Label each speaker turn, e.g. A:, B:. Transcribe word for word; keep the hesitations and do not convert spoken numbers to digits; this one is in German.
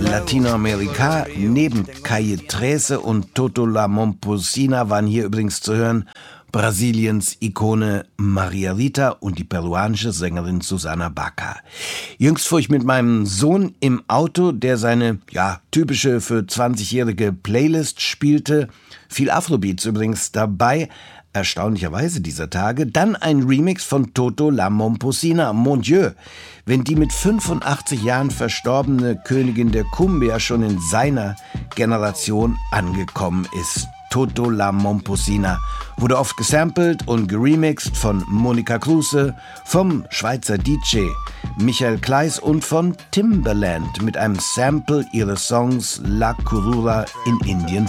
A: Latinoamerika. Neben Calle trece und Toto La Momposina waren hier übrigens zu hören Brasiliens Ikone Maria Rita und die peruanische Sängerin Susana Baca. Jüngst fuhr ich mit meinem Sohn im Auto, der seine, ja, typische für zwanzigjährige Playlist spielte. Viel Afrobeats übrigens dabei, erstaunlicherweise dieser Tage. Dann ein Remix von Toto La Momposina, Mon Dieu. Wenn die mit fünfundachtzig Jahren verstorbene Königin der Cumbia schon in seiner Generation angekommen ist. Toto La Momposina wurde oft gesampelt und geremixed von Monica Kruse, vom Schweizer D J Michael Kleis und von Timbaland mit einem Sample ihres Songs La Curura in Indien